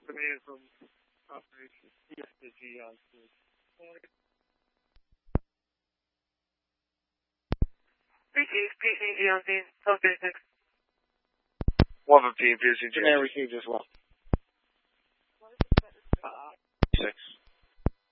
Command from Operation CSG on PCG on scene, 1236. 115, PCG. Command received as well. 6.